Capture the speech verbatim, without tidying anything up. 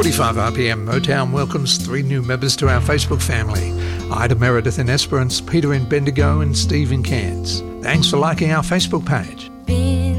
forty-five R P M, Motown welcomes three new members to our Facebook family. Ida Meredith in Esperance, Peter in Bendigo and Steve in Cairns. Thanks for liking our Facebook page.